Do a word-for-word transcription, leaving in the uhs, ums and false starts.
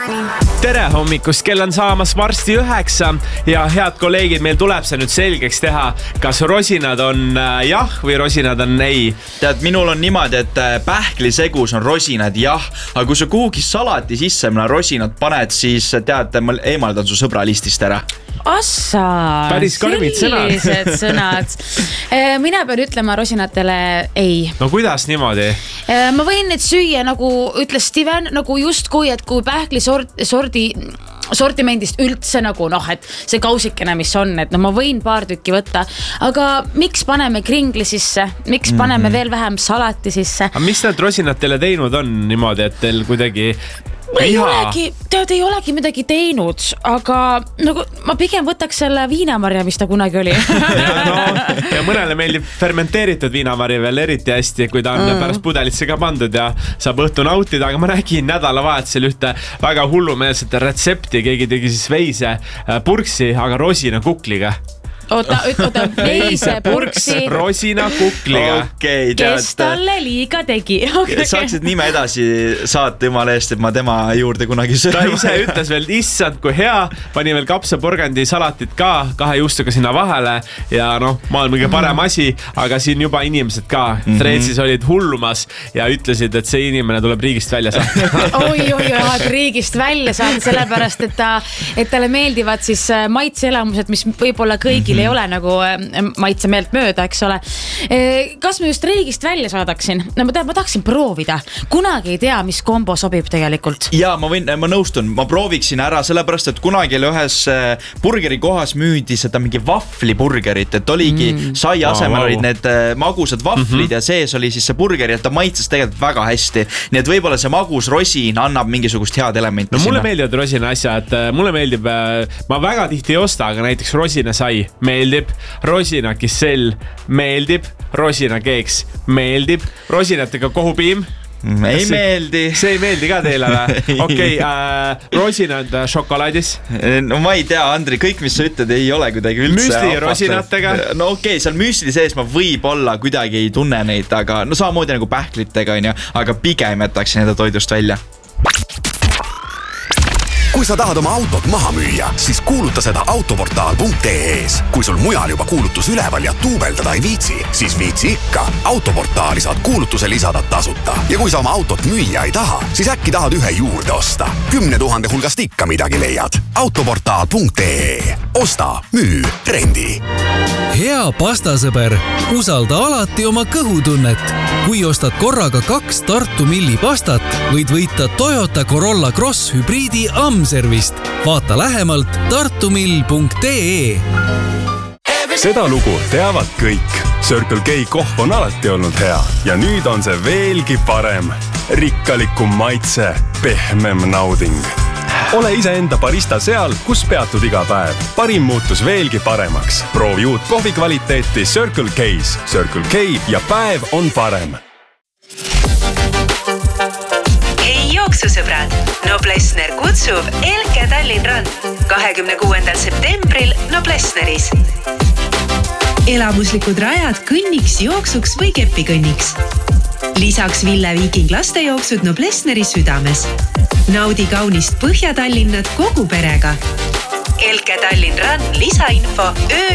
Tere hommikust, kell on saamas varsti üheksa ja head kolleegid, meil tuleb see nüüd selgeks teha, kas rosinad on jah või rosinad on ei. Tead, minul on niimoodi, et pähklisegus on rosinad jah, aga kui sa kuhugi salati sisse mõne rosinad paned, siis tead, ma eemaldan su sõbralistist ära. Assa, päris karmid sõnad. sellised sõnad. Mina pean ütlema rosinatele ei. No kuidas niimoodi? Ma võin neid süüa, nagu ütles Steven, nagu just kui, et kui pähkli sorti, sordi, sortimendist üldse nagu noh, et see kausikene, mis on, et no ma võin paar tükki võtta, aga miks paneme kringli sisse? Miks paneme mm-hmm. veel vähem salati sisse? Aga mis need rosinad teile teinud on niimoodi, et teil kuidagi ei olegi, tead, ei olegi midagi teinud, aga nagu, ma pigem võtaks selle viinamarja, mis ta kunagi oli. ja, no, ja mõnele meeldib fermenteeritud viinamarja veel eriti hästi, kui ta on mm. pärast pudelitse ka pandud ja saab õhtu nautida, aga ma nägin nädalavahetusel ühte väga hullumeelset retsepti, keegi tegi siis veise purksi, aga rosina kukliga. Oota, oota, veise purksi rosina kukliga. Okay, kes talle liiga tegi. Okay. Saaksid nime edasi saata jumala eest, et ma tema juurde kunagi sööma. Ta ise ütles veel, issand kui hea, pani veel kapsaporgandi salatit ka kahe juustuga sinna vahele ja noh, maailma kõige parem asi, aga siin juba inimesed ka mm-hmm. Treetsis olid hullumas ja ütlesid, et see inimene tuleb riigist välja saada. oi, oi, oi, riigist välja saada, sellepärast, et, ta, et talle meeldivad siis maitseelamused, mis võib-olla kõigile ei ole nagu maitse meelt mööda, eks ole. Kas me just riigist välja saadaksin? No, ma, ta, ma tahaksin proovida. Kunagi ei tea, mis kombo sobib tegelikult. Ja ma võin, ma nõustun, ma prooviksin ära, sellepärast, et kunagi ühes burgeri kohas müüdi seda mingi vafliburgerit, et oligi mm. sai asemel oh, wow. olid need magusad vaflid mm-hmm. ja sees oli siis see burgeri, et ta maitses tegelikult väga hästi. Nii et võib-olla see magus rosin annab mingisugust head elementi no, sinna. Mulle meeldivad rosina asja, et mulle meeldib, ma väga tihti ei osta, aga näiteks rosina sai meeldib, rosina kissell meeldib, rosina keeks meeldib, rosinatega kohupiim ei see, meeldi. See ei meeldi ka teile või? Okei, okay, äh, rosinad šokolaadis. No ma ei tea, Andri, kõik mis sa ütled ei ole kuidagi üldse. Müsli rosinatega. No okei, okay, seal müsli sees ma võib-olla kuidagi ei tunne neid, aga no samamoodi nagu pähklitega, aga pigem jätaksin nende toidust välja. Kui sa tahad oma autot maha müüa, siis kuuluta seda autoportaal punkt ee-s. Kui sul mujal juba kuulutus üleval ja tuubeldada ei viitsi, siis viitsi ikka. Autoportaali saad kuulutuse lisada tasuta. Ja kui sa oma autot müüa ei taha, siis äkki tahad ühe juurde osta. Kümne tuhande hulgast ikka midagi leiad. autoportaal punkt ee. Osta, müü, rendi. Hea pastasõber, usalda alati oma kõhutunnet. Kui ostad korraga kaks Tartu Milli pastat, võid võita Toyota Corolla Cross hübriidi Amservist. Vaata lähemalt tartumill punkt ee. Seda lugu teavad kõik. Circle K kohv on alati olnud hea ja nüüd on see veelgi parem. Rikkalikum maitse, pehmem nauding. Ole iseenda barista seal, kus peatud iga päev. Parim muutus veelgi paremaks. Proovi uut kohvi kvaliteeti Circle K's. Circle K ja päev on parem. Hei jooksusõbrad! Noblessner kutsub Elke Tallinn Run kahekümne kuuendal septembril Noblessneris. Elamuslikud rajad kõnniks, jooksuks või kepikõnniks. Lisaks Ville Viiking lastejooksud Noblessneri südames. Naudi kaunist Põhja-Tallinnat kogu perega. Elke Tallinn Run lisainfo öö